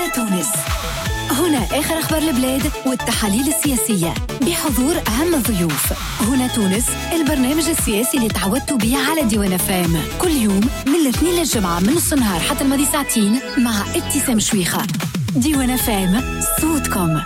هنا تونس، هنا آخر أخبار البلاد والتحاليل السياسية بحضور أهم الضيوف. هنا تونس، البرنامج السياسي اللي تعودتوا بيه على ديوان فام، كل يوم من الاثنين للجمعة من نص النهار حتى الماضي ساعتين مع ابتسام شويخة. ديوان فام، صوتكم.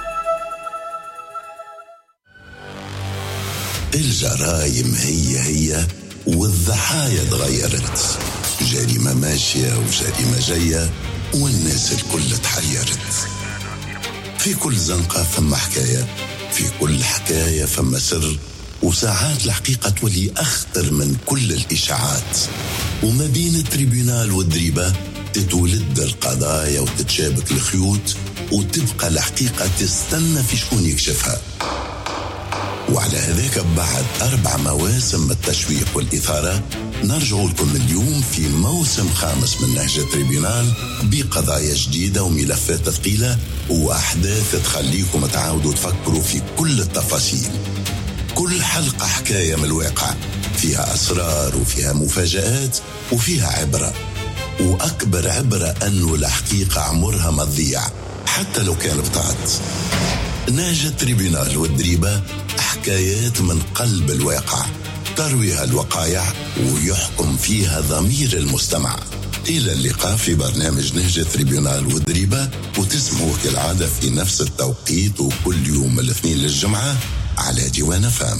الجرائم هي والضحايا تغيرت، جريمة ماشية وجريمة جاية والناس الكل تحيرت. في كل زنقة فما حكاية، في كل حكاية فما سر، وساعات الحقيقة تولي أخطر من كل الإشاعات. وما بين التريبيونال والدريبة تتولد القضايا وتتشابك الخيوط، وتبقى الحقيقة تستنى في شكون يكشفها. وعلى هذاك بعد 4 مواسم من التشويق والإثارة نرجع لكم اليوم في موسم 5 من نهج التريبيونال بقضايا جديدة وملفات ثقيلة وأحداث تخليكم تعاودوا تفكروا في كل التفاصيل. كل حلقة حكاية من الواقع، فيها أسرار وفيها مفاجآت وفيها عبرة. وأكبر عبرة أنه الحقيقة عمرها ما تضيع حتى لو كان بطاعت. نهج التريبيونال والدريبة، حكايات من قلب الواقع ترويها الوقائع ويحكم فيها ضمير المستمع. إلى اللقاء في برنامج نهج التريبيونال والدريبة، وتسمعوا كالعادة في نفس التوقيت وكل يوم الاثنين للجمعة على ديوان فام.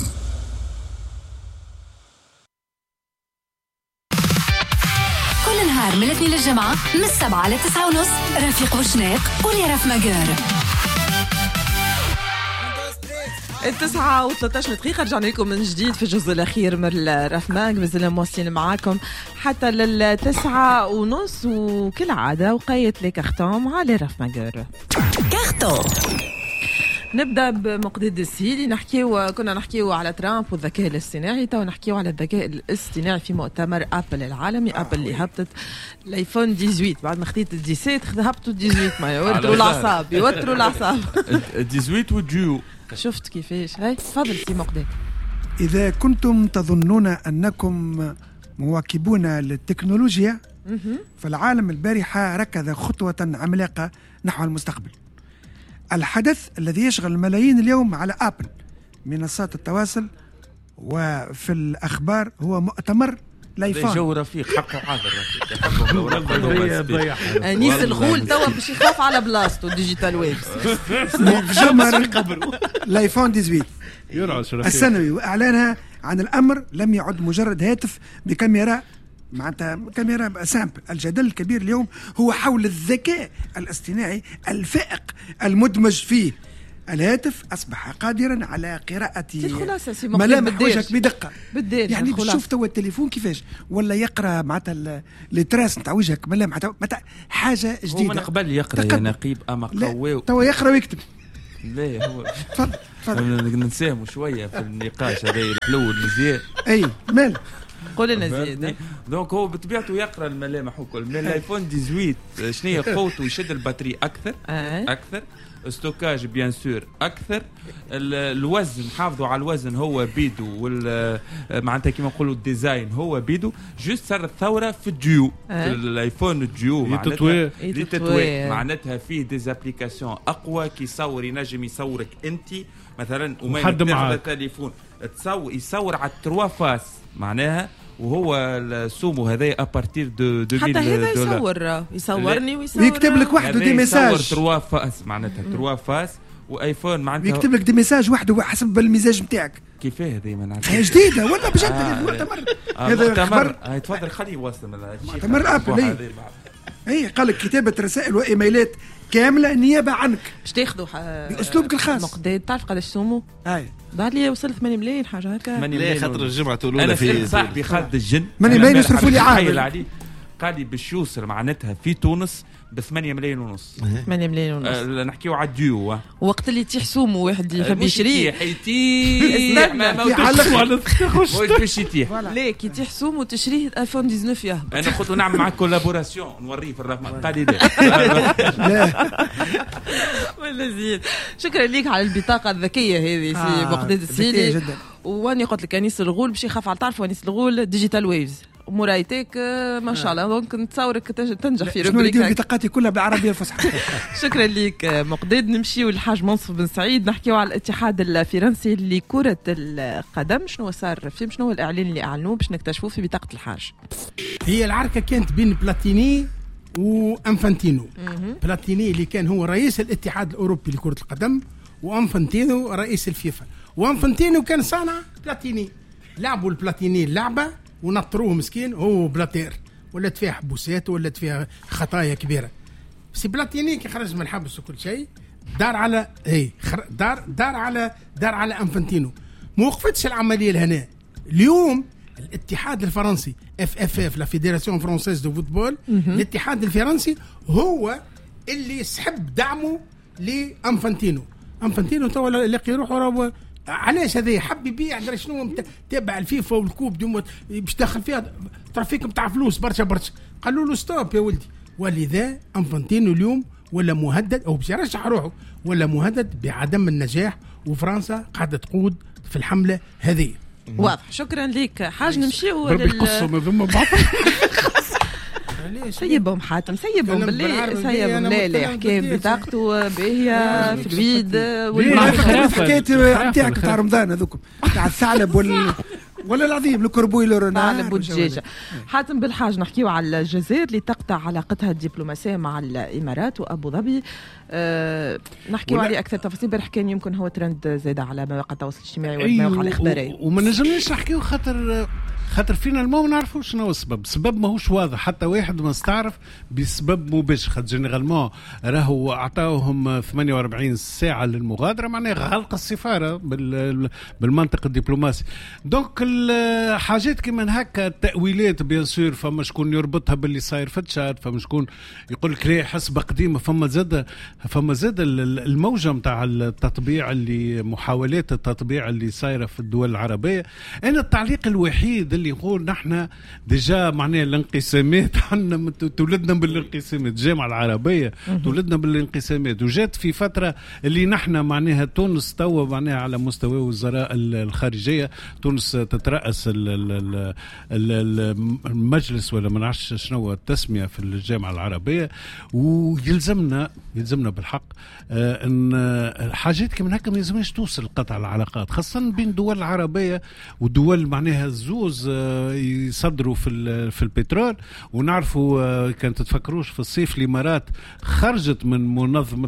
كل نهار من الاثنين للجمعة من 7 ل 9:30 رفيق وشناق وليرف ماجر. 9:13 رجعنا لكم من جديد في الجزء الأخير من الرفماج. مازلنا مواصلين معاكم حتى 9:30 وكالعادة وقايت لي كارتون مع لي رفماجر. كارتون. نبدأ بمقداد السيلي. كنا نحكيو على ترامب والذكاء الاصطناعي، تو نحكيو على الذكاء الاصطناعي في مؤتمر أبل العالمي. أبل اللي هبطت الايفون 18 بعد ما خديت 17 هبطوا 18 ما يوتروا الأعصاب 18 والجيو. شفت كيفاش؟ هاي تفضل سي مقداد. إذا كنتم تظنون أنكم مواكبون للتكنولوجيا فالعالم البارحة ركض خطوة عملاقة نحو المستقبل. الحدث الذي يشغل الملايين اليوم على أبل منصات التواصل وفي الأخبار هو مؤتمر الايفون. جو رفيق حقه حاضر رفيق. انيس الغول توا باش يخاف على بلاصتو ديجيتال ويبس. مؤتمر الايفون 18 السنوي، واعلانها عن الامر لم يعد مجرد هاتف بكاميرا معناتها كاميرا سامبل. الجدل الكبير اليوم هو حول الذكاء الاصطناعي الفائق المدمج فيه. الهاتف أصبح قادرا على قراءة ملامح وجهك بدقة. يعني بتشوف توا التليفون كيفاش ولا يقرأ معناتها التراس نتاع وجهك ملامح حاجة جديدة. هو من قبل يقرأ يا نقيب أما قوي توا يقرأ ويكتب. لا هو تفضل نساهموا شوية في النقاش هذا الحلو المزيان. أي مال قول لنا زيادة. دونك هو بطبيعته يقرأ الملامح وكل. من الايفون 18 شنو هي قوته؟ يشد البطارية أكثر ستوكاج بيان سور اكثر. الوزن حافظوا على الوزن هو بيدو، معناتها كيما نقولوا الديزاين هو بيدو. جوست صارت ثوره في الجيو في الايفون الجيو معناتها معناتها فيه ديزابليكاسيون اقوى كي يصور ينجم يصورك انت مثلا وما يتاخذ التليفون يصور على 3 فاس معناها. وهو السومو هذا ابارتير دو 2000 حتى هذا يصورني ويكتب لك وحده دي ميساج. يصور 3 فاس معناتها 3 فاس. وايفون معناتها يكتب لك دي ميساج وحده حسب المزاج نتاعك. كيفاه هذه ما نعرفش جديده ولا بجد مؤتمر هذا خبر. تفضل خليه يوصل مؤتمر ابل. اي قال لك كتابه رسائل وايميلات كامله نيابه عنك باش تاخذوا باسلوبك الخاص. مقداد تعرف قداش سومو؟ هاي بعد لي وصل 8 ملايين حاجه هكا. لا خاطر الجمعه الاولى في صاحبي خالد الجن 8 ملايين يصرفوا لي عام. قال لي باش يوصل معناتها في تونس ب8 مليون ونص. 8 مليون ونص. نحكيو على الديو. وقت اللي تيح سومو واحد يحب يشريه حيتي ما باش يتيح. لا كي تيح سومو تشريه ايفون 19 يهبط. انا قلت نعمل معك كولابوراسيون نوريه في الرقم. قال لي لا ولا زين. شكرا ليك على البطاقه الذكيه هذه سي مقداد السيلي. واني قلت لك انيس الغول باش يخاف على تعرفوا انيس الغول ديجيتال ويفز ومرايتك ما شاء الله، دونك نتصورك تنجح في شنو ندير بطاقاتي كلها بالعربيه الفصحى. شكرا لك مقداد. نمشيو للحاج منصف بن سعيد نحكيو على الاتحاد الفرنسي لكرة القدم. شنو صار فيه؟ شنو هو الاعلان اللي اعلنوه باش نكتشفوه في بطاقة الحاج؟ هي العركة كانت بين بلاتيني وانفانتينو. بلاتيني اللي كان هو رئيس الاتحاد الاوروبي لكرة القدم، وانفانتينو رئيس الفيفا. وانفانتينو كان صانع بلاتيني، لعبوا البلاتيني اللعبة ونطروه مسكين، هو بلاتير ولات فيها حبوسات ولات فيها خطايا كبيرة. بس بلاتيني كي خرج من الحبس وكل شيء دار على دار على انفانتينو. ما وقفتش العملية لهنا. اليوم الاتحاد الفرنسي FFF لا فيدراسيون فرونسيز دو فوتبول، الاتحاد الفرنسي هو اللي سحب دعمه لانفانتينو. انفانتينو تو لقي روحه علاش هذا حب يبيع درا شنو تابع الفيفا والكوب دوم باش دخل فيها ترافيك نتاع فلوس برشا. قالوا له ستوب يا ولدي. ولذا انفانتينو اليوم ولا مهدد او باش يرشح روحه ولا مهدد بعدم النجاح، وفرنسا قاعده تقود في الحمله هذه. واضح. شكرا لك حاج. نمشيو بالقصه ما بعض. سيبهم حاتم، سيبهم بالله، سيبهم. لا حكايه بطاقته باهيه في الويد حكايه نتاعك تاع رمضان هذوكم تاع الثعلب ولا العظيم الكربوي ثعلب والدجاجه. حاتم بالحاج نحكيو على الجزائر اللي تقطع علاقتها الدبلوماسيه مع الامارات وابو ظبي. نحكيو عليه اكثر تفاصيل. برح كان يمكن هو ترند زاده على مواقع التواصل الاجتماعي والمواقع الاخباريه، وما نجمناش نحكيو خاطر فينا ما نعرفوش شنو السبب. السبب ماهوش واضح، حتى واحد ما استعرف بسبب مباشر. خاطر جينيرالمون راهو عطاوهم 48 ساعه للمغادره، معناها غلق السفاره بالمنطق الدبلوماسي. دونك الحاجات كيما هكا التاويلات بيان سور، فما شكون يربطها باللي صاير في تشاد، فما شكون يقول لك لا حسبه قديمه، فما زاد الموجه نتاع التطبيع اللي محاولات التطبيع اللي صايره في الدول العربيه. انا التعليق الوحيد اللي يقول نحن ديجا معناها الانقسامات عندنا، تولدنا بالانقسامات. الجامعه العربيه تولدنا بالانقسامات، وجات في فتره اللي نحن معناها تونس توا معناها على مستوى وزراء الخارجيه، تونس تترأس المجلس ولا ما نعرفش شنو التسميه في الجامعه العربيه. ويلزمنا بالحق ان حاجات كمان هكا ما يلزمناش توصل قطع العلاقات، خاصه بين الدول العربيه ودول معناها الزوز يصدروا في البترول. ونعرفوا كانت تتفكروش في الصيف الامارات خرجت من منظمه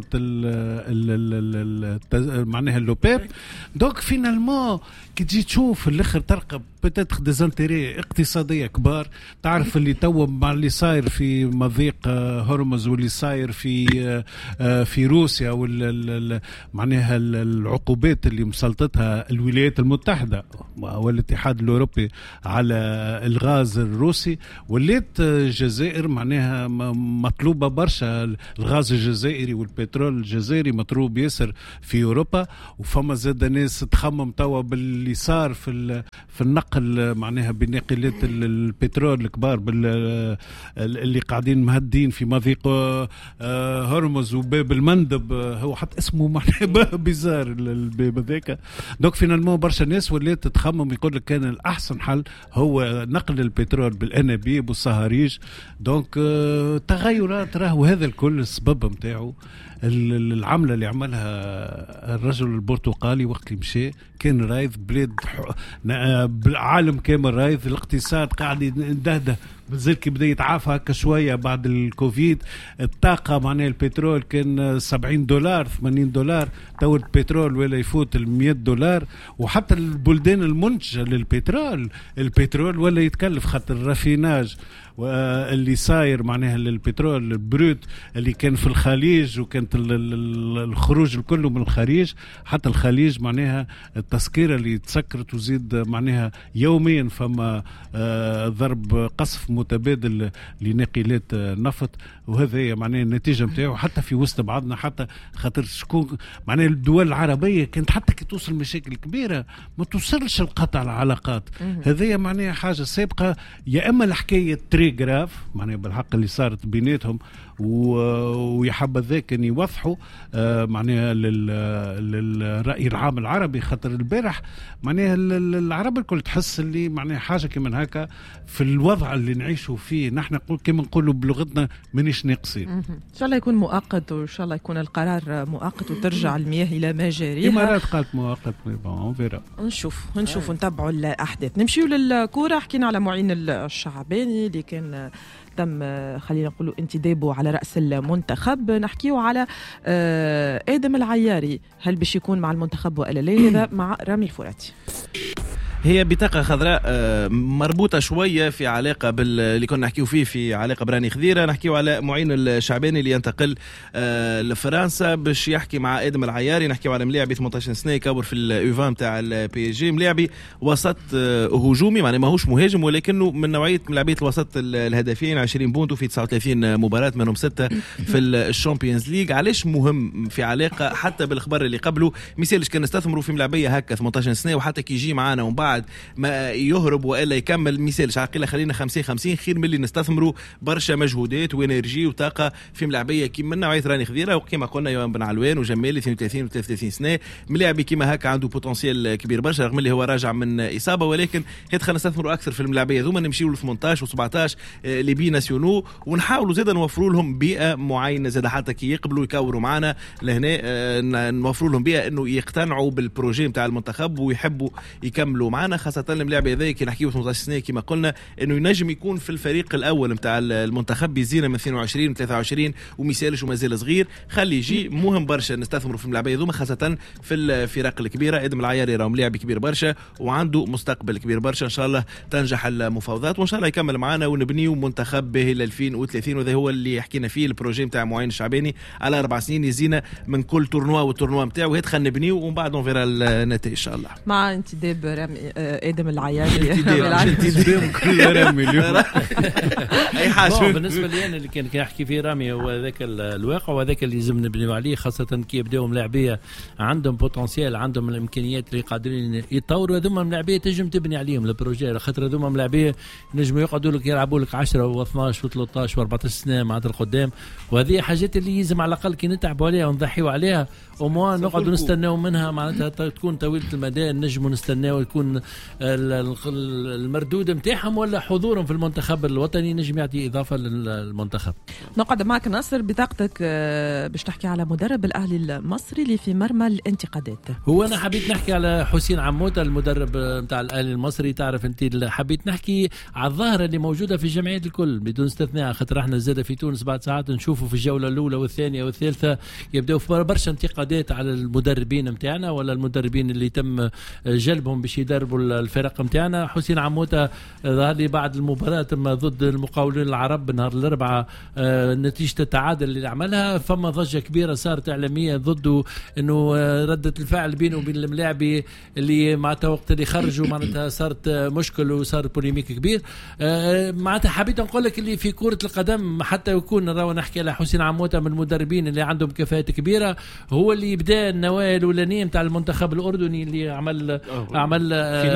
معناها اللوبيب. دونك فينالمون كي تجي تشوف الاخر ترقب بتاتخ ديزانتيري اقتصاديه كبار. تعرف اللي تو مع اللي صاير في مضيق هرمز واللي صاير في روسيا معناها العقوبات اللي مسلطتها الولايات المتحده والاتحاد الاوروبي على الغاز الروسي، ولات الجزائر معناها مطلوبه برشا. الغاز الجزائري والبترول الجزائري مطلوب ياسر في اوروبا. وفما زاد ناس تخمم توا باللي صار في النقل معناها بناقلات البترول الكبار اللي قاعدين مهدين في مضيق هرمز وباب المندب. هو حتى اسمه معناها بيزار الباب هذاك. دونك فينالمون برشا ناس ولات تخمم يقول لك كان الاحسن حل هو نقل البترول بالانابيب والصهاريج. دونك تغيرات راهو هذا الكل السبب نتاعو العملة اللي عملها الرجل البرتقالي وقت اللي مشى. كان رايض بلاد بالعالم كامل رايض، الاقتصاد قاعد يندهده بزل كي بدا يتعافى هكا شويه بعد الكوفيد. الطاقه معناها البترول كان $70 $80، تو البترول ولا يفوت $100. وحتى البلدان المنتجه للبترول البترول ولا يتكلف خاطر الرافيناج اللي صاير معناها البترول البروت اللي كان في الخليج، وكانت الخروج الكل من الخليج. حتى الخليج معناها التسكيرة اللي تسكرت وزيد معناها يوميا فما ضرب قصف متبادل لناقلات النفط، وهذا معناه النتيجه نتاعو حتى في وسط بعضنا، حتى خاطر شكون معناه الدول العربيه كانت حتى كي توصل مشاكل كبيره ما توصلش لقطع العلاقات. هذه معناه حاجه سابقه، يا اما الحكايه تريغراف معناه بالحق اللي صارت بيناتهم ويحب ذاك ان يوضحوا معناها للراي العام العربي، خاطر البارح معناها العرب الكل تحس اللي معناها حاجه كمان هكا في الوضع اللي نعيشوا فيه نحن كما نقولوا بلغتنا مانيش ناقصين. ان شاء الله يكون مؤقت، وان شاء الله يكون القرار مؤقت وترجع المياه الى مجاريها. الامارات قالت مؤقت، بون فيرا نشوف نتبعوا الاحداث. نمشيو للكوره. حكينا على معين الشعباني اللي كان تم خلينا نقولوا انتدابه على رأس المنتخب. نحكيو على آدم العياري، هل باش يكون مع المنتخب ولا لا؟ هذا مع رامي الفراتي. هي بطاقة خضراء مربوطة شوية في علاقة باللي كنا نحكيو فيه في علاقة براني خضيرة. نحكيو على معين الشعباني اللي ينتقل لفرنسا باش يحكي مع آدم العياري. نحكيو على ملاعبي 18 سنة يكبر في الأوفان متاع البي جي، ملاعبي وسط هجومي يعني ماهوش مهاجم، ولكنه من نوعية ملاعبية الوسط الهدافين، 20 بونتو في 39 مباراة منهم 6 في الشامبيونز ليج. علاش مهم في علاقة حتى بالخبر اللي قبله؟ مثالش كان نستثمروا في ملاعبية هكا 18 سنة وحتى كي يجي معانا ومن بعد ما يهرب والا يكمل، مثالش عقيله خلينا 50-50 خير من اللي نستثمروا برشا مجهودات وانرجي وطاقه في ملاعبيه كيما نوعيه راني خضيره وكيما قلنا يوم بن علوان وجمالي 32 و33 سنه، ملاعبي كيما هكا عنده بوتنسيال كبير برشا رغم اللي هو راجع من اصابه، ولكن خلينا نستثمروا اكثر في الملاعبيه ذوما، نمشيو ل 18 و17 لي بي ناسيونو ونحاولوا زيد نوفروا لهم بيئه معينه زيد حتى كي يقبلوا يكوروا معنا لهنا، نوفروا لهم بيئه انه يقتنعوا بالبروجي نتاع المنتخب ويحبوا يكملوا معنا، خاصه الملاعب هذا كي نحكيو 18 سنه كما قلنا انه ينجم يكون في الفريق الاول نتاع المنتخب بيزينا من 22 و23 ومثالش ومازال صغير، خلي يجي مهم برشا نستثمروا في الملاعبيه هذوما خاصه في الفرق الكبيره. ادم العياري راهو لاعب كبير برشا وعنده مستقبل كبير برشا، ان شاء الله تنجح المفاوضات وان شاء الله يكمل معنا ونبنيو منتخب باهي ل 2030، وهذا هو اللي حكينا فيه البروجي نتاع معين الشعباني على 4 سنين يزينا من كل تورنوا والتورنوا نتاعو، هات خلينا نبنيو ومن بعد نفيرا النتائج ان شاء الله. مع انتداب آدم العياري انتداب كل رامي اليوم اي حاجه بالنسبه لي انا اللي كان يحكي فيه رامي هو ذاك الواقع وذاك اللي لازم نبنيو عليه، خاصه كي يبداو ملاعبيه عندهم بوتنسيال عندهم الامكانيات اللي قادرين يتطوروا، هذوما ملاعبيه تنجم تبني عليهم البروجي، خاطر هذوما ملاعبيه نجموا يقعدوا لك يلعبوا لك 10 و12 و13 و14 سنه معناتها القدام، وهذه حاجات اللي يلزم على الاقل كي نتعبوا عليها ونضحيوا عليها وما نقعدوا نستناو منها معناتها تكون طويله المدى، نجموا نستناو يكون المردود نتاعهم ولا حضورهم في المنتخب الوطني نجم يعطي اضافه للمنتخب. نقعد معك ناصر بطاقتك باش تحكي على مدرب الاهلي المصري اللي في مرمى الانتقادات. هو انا حبيت نحكي على حسين عموته المدرب نتاع الاهلي المصري، تعرف انت حبيت نحكي على الظاهره اللي موجوده في الجمعيات الكل بدون استثناء، خاطر احنا زاد في تونس بعد ساعات نشوفوا في الجوله الاولى والثانيه والثالثه يبداو في برشا انتقادات على المدربين نتاعنا ولا المدربين اللي تم جلبهم باش يدربوا الفرق نتاعنا. حسين عموته ظهر لي بعد المباراه ضد المقاولين العرب نهار الاربعاء نتيجه التعادل اللي عملها فما ضجه كبيره صارت اعلاميه ضده، انه رده الفعل بينه وبين الملاعبي اللي معناتها وقت اللي خرجوا معناتها صارت مشكل وصار بوليميك كبير. معناتها حبيت نقول لك اللي في كره القدم حتى يكون راهو نحكي على حسين عموته من المدربين اللي عندهم كفاءات كبيره، هو اللي بدا النوايا الاولانيه نتاع المنتخب الاردني اللي عمل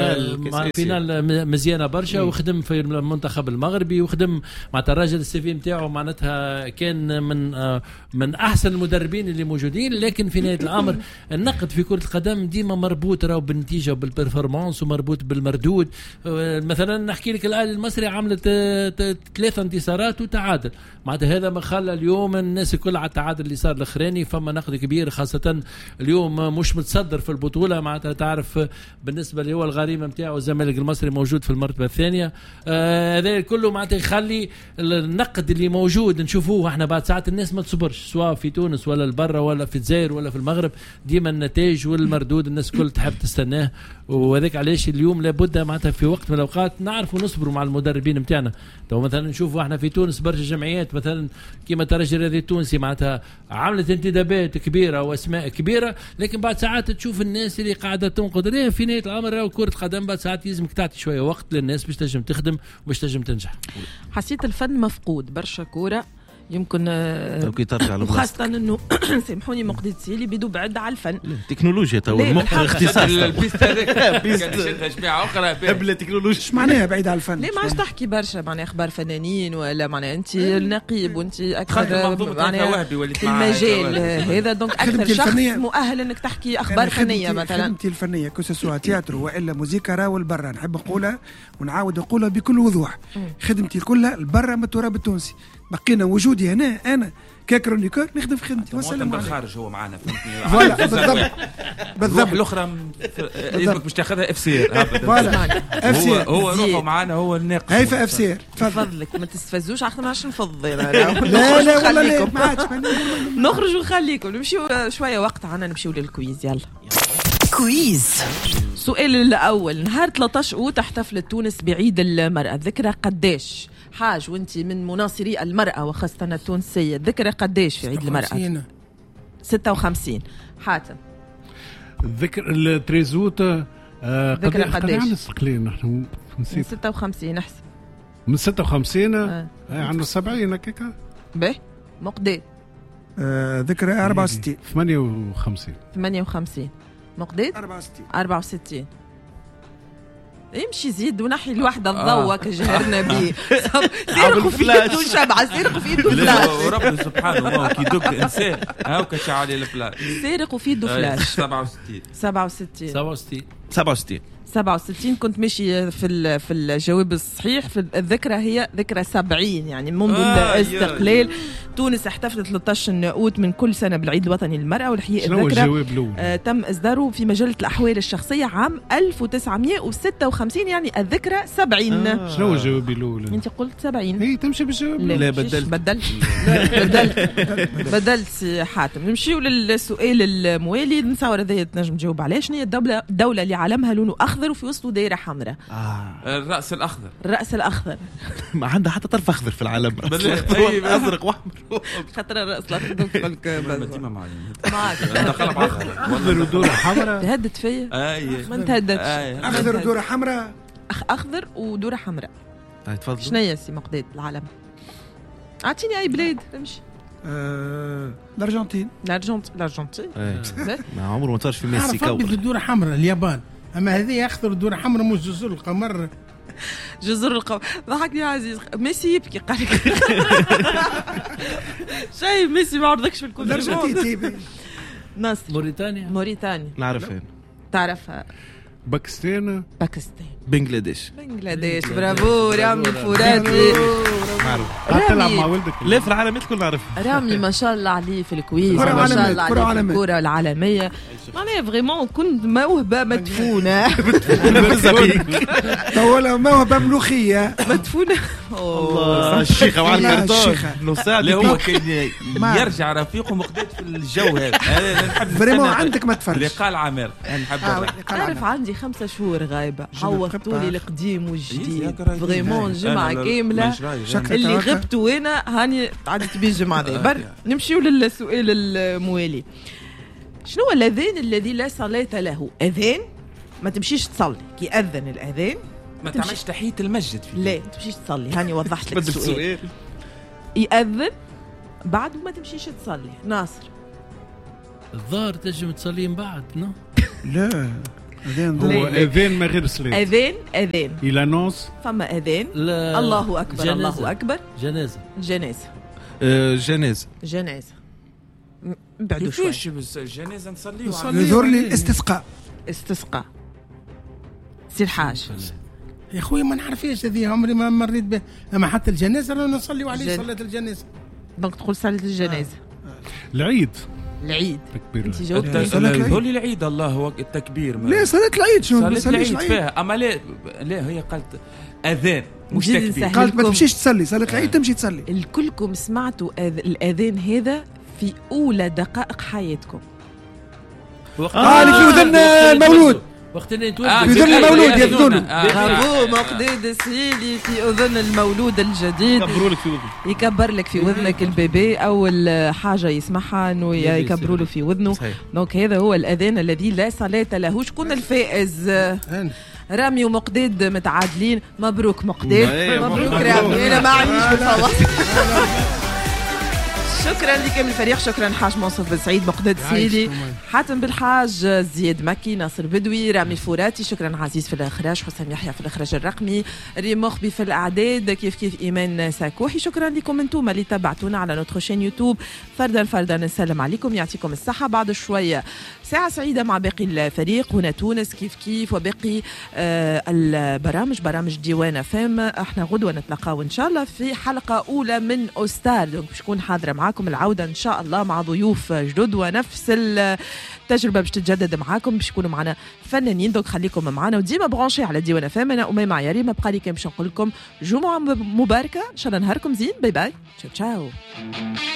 فينال مزيانه برشا وخدم في المنتخب المغربي وخدم معناتها الراجل السي نتاعو معناتها كان من احسن المدربين اللي موجودين، لكن في نهايه الامر النقد في كره القدم ديما مربوط راهو بالنتيجه وبالبرفورمانس ومربوط بالمردود. مثلا نحكي لك الاهلي المصري عملت 3 انتصارات وتعادل، معناتها هذا ما خلى اليوم الناس الكل على التعادل اللي صار الاخراني، فما نقد كبير خاصه اليوم مش متصدر في البطوله، معناتها تعرف بالنسبه اللي هو الغريمه نتاعو الزمالك المصري موجود في المرتبه الثانيه، هذا كله معناتها يخلي النقد اللي موجود نشوفوه احنا بعد ساعات الناس ما تصبرش سواء في تونس ولا البرة ولا في الجزائر ولا في المغرب، ديما النتائج والمردود الناس كل تحب تستناه، وذاك علاش اليوم لابد معناتها في وقت من الاوقات نعرفوا نصبروا مع المدربين نتاعنا. تو مثلا نشوفوا احنا في تونس برشا جمعيات مثلا كيما الترجي الرياضي التونسي معناتها عملت انتدابات كبيره واسماء كبيره، لكن بعد ساعات تشوف الناس اللي قاعده تنقد في نهايه الامر كرة قدم بعد ساعات يلزمك تعطي شوية وقت للناس باش تنجم تخدم وباش تنجم تنجح. حسيت الفن مفقود برشا كورة يمكن وخاصة انه سامحوني مقدي تسيلي بيدو بعد على الفن التكنولوجيا تو المخ اختصاص البيست هذاك كان جماعة أخرى قبل التكنولوجيا. ايش معناها بعيد على الفن؟ ليه ما عادش تحكي برشا معناها اخبار فنانين ولا معناها انت النقيب وانت اكثر معناها في المجال هذا دونك اكثر شخص مؤهل انك تحكي اخبار فنيه مثلا. خدمتي الفنيه كسسوا تياتر والا موسيقى راهو البرا نحب نقولها ونعاود نقولها بكل وضوح. خدمتي كلها البرا من التراب التونسي. بقينا وجودي هنا انا ككرونيكور نخدم في خدمتي والسلام عليكم. الخارج هو معنا فهمتني بالضبط الاخرى يسمك مش تاخذها اف سي هو روحه معنا هو الناقد هيفا اف سي تفضلك ما تستفزوش عشان ما عادش نفضل لا والله ما عادش نخرج ونخليكم نمشيو شويه وقت عنا نمشيو للكويز. يلا كويز. السؤال الاول نهار 13 اوت احتفلت تونس بعيد المرأة. ذكرى قداش حاج وانت من مناصري المرأة وخاصة التونسية ذكرى قداش في عيد المرأة؟ 56. حاتم الذكر التريزوت ذكرى قداش؟ نستقلين نحن نسيت 56 احسن من 56 عندنا 70 هكاك باهي مقدي ذكرى 64 58 مقدي 64 يمشي زيد ونحي الوحدة الضوء كجهرنا به سيرقوا في يدو شبعة سيرقوا في يدو فلاش ورب سبحانه هو كي يدق إنسان هاو كشعالي الفلاش سيرقوا في يدو فلاش 67 كنت ماشي في الجواب الصحيح. في الذكرى هي ذكرى 70 يعني منذ الاستقلال تونس احتفلت 13 اوت من كل سنه بالعيد الوطني للمراه. والحقيقه الذكرى تم اصداره في مجله الاحوال الشخصيه عام 1956 يعني الذكرى 70. شنو الجواب الاول؟ انت قلت 70 هي تمشي بالجواب. لا بدلت حاتم. نمشيو للسؤال الموالي نتصور هذا تنجم تجاوب عليه. شنو هي الدوله اللي علمها لونه اخضر وفي وسطه دايره حمراء؟ الراس الاخضر ما عندها حتى طرف اخضر في العالم. ازرق واحمر خاطر الراس الاخضر في ديما معاك دخل اخضر ودوره حمراء. تهدد فيا ما تهددش. اخضر ودوره حمراء اخضر ودوره حمراء. تفضل. شنو هي سي مقداد العالم؟ اعطيني اي بلاد امشي. الارجنتين ما عمره ما صارش في ميسي كوكب الدوره حمراء اليابان. اما هذه اخضر الدوره حمراء مش جزر القمر. جزر القمر ضحكني يا عزيز. ميسي يبكي قال لك شاي ميسي ما عرضكش في الكل. ناصر موريتانيا نعرفها. تعرفها؟ باكستان بنغلاديش برافو رامي الفراتي. تلعب مع ولدك لا في العالم الكل نعرفها. رامي ما شاء الله عليه في الكويز ما شاء الله عليه في الكرة العالمية. معناها فريمون كنت موهبة مدفونة ولا موهبة ملوخية مدفونة. الله الشيخة وعلى اللي هو كان يرجع رفيقه مقداد في الجو هذا. فريمون عندك ما تفرج لقاء العمار تعرف عندي 5 شهور غايبة عوضتوا لي القديم والجديد فريمون جمعة كاملة اللي غبت وانا هاني عدت بيه الجمعة دي. نمشيو للسؤال الموالي. شنو هو الأذان الذي لا صلاة له؟ أذان ما تمشيش تصلي كي أذن الأذان ما تعملش تحية المسجد فيه. لا تمشيش تصلي. هاني وضحت لك السؤال. يأذن بعد ما تمشيش تصلي. ناصر الظاهر تنجم تصلي من بعد نو لا هو اذان ما غير صلاه. اذان الى نونس فما اذان الله اكبر جنازة. الله اكبر جنازه بعدوا شوي. الجنازه نصليوا يظهر لي الاستسقاء سير حاج يا خويا ما نعرفيش هذه عمري ما مريت بها. اما حتى الجنازه رانا نصليوا عليه صلاه الجنازه. دونك تقول صلاه الجنازه. العيد تكبير. انت جاوبت قولي العيد الله هو التكبير. لا صلاه العيد شنو صلاه العيد فيها. اما لا هي قالت اذان مش تكبير. قالت ما تمشيش تصلي صلاه العيد تمشي تصلي. الكلكم سمعتوا الاذان هذا في اولى دقائق حياتكم. اللي في وذن المولود وقت اللي تولد في اذن المولود يذنون. برافو مقداد السهيلي في اذن المولود الجديد. يكبر لك في وذنك البيبي. اول حاجه يسمعها انه يكبروا له في وذنه. دونك هذا هو الاذان الذي لا صلاه له. شكون الفائز؟ رامي ومقداد متعادلين. مبروك مقداد. مبروك رامي. انا ما عنديش بالفواصل. شكرا لكم الفريق. شكرا حاج منصف بن سعيد، مقداد السيلي، حاتم بالحاج، زياد مكي، ناصر بدوي، رامي الفوراتي. شكرا عزيز في الاخراج، حسام يحيى في الاخراج الرقمي، ريم مخبي في الاعداد، كيف ايمان ساكوحي. شكرا لكم انتم اللي تابعتونا على نوتخ شين يوتيوب. فردا نسلم عليكم، يعطيكم الصحه. بعد شويه ساعه سعيده مع باقي الفريق هنا تونس كيف وباقي برامج ديوان فام. احنا غدوه نتلاقاو ان شاء الله في حلقه اولى من اوستار. دونك باش تكون حاضره معاكم العوده ان شاء الله مع ضيوف جدد، ونفس التجربه باش تتجدد معاكم. باش يكونوا معنا فنانين. دونك خليكم معنا وديما برونشي على ديوان فام. انا اميمه عياري، ما بقى لي كان باش نقول لكم جمعه مباركه ان شاء الله، نهاركم زين. باي باي، تشاو.